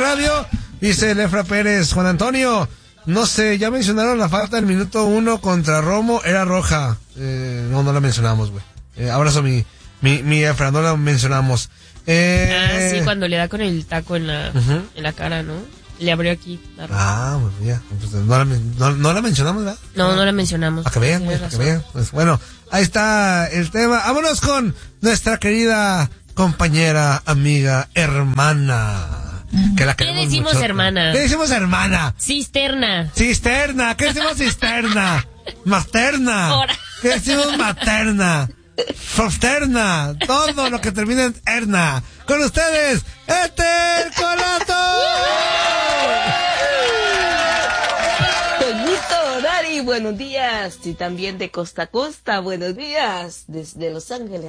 radio. Dice Lefra Pérez, Juan Antonio, no sé, ya mencionaron la falta del minuto 1 contra Romo, era roja. No la mencionamos, güey. Abrazo mi Efra, no la mencionamos. Sí, cuando le da con el taco en la cara, ¿no? Le abrió aquí la roja. Bueno, ya. Pues no la mencionamos, ¿verdad? No la mencionamos. Para que vean, güey, para que vean. Pues bueno, ahí está el tema. Vámonos con nuestra querida compañera, amiga, hermana. Que la ¿Qué decimos mucho. hermana? ¿Qué decimos hermana? Cisterna. Cisterna. ¿Qué decimos cisterna? Materna. Ahora. ¿Qué decimos materna? Fraterna. Todo lo que termina en erna. Con ustedes, el Corazón. Toñito, Dari, buenos días. Y también de costa a costa, buenos días. Desde Los Ángeles.